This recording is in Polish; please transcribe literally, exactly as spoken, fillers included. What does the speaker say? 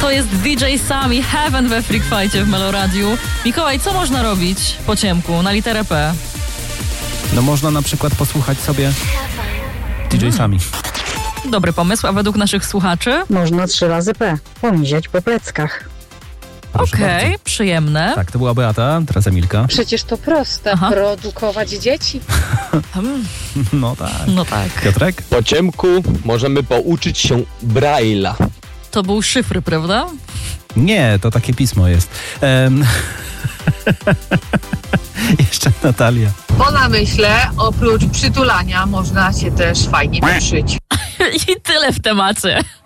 To jest D J Sam i Heaven we Freak Fightie w Meloradiu. Mikołaj, co można robić po ciemku na literę P? No można na przykład posłuchać sobie D J Sami. Dobry pomysł, a według naszych słuchaczy? Można trzy razy P. Pomiziać po pleckach. Okej, okay, przyjemne. Tak, to była Beata, teraz Emilka. Przecież to proste. Aha. Produkować dzieci. No tak. No tak. Piotrek? Po ciemku możemy pouczyć się Braille'a. To był szyfr, prawda? Nie, to takie pismo jest. Um... Jeszcze Natalia. Po namyśle, oprócz przytulania, można się też fajnie przyszyć. I tyle w temacie.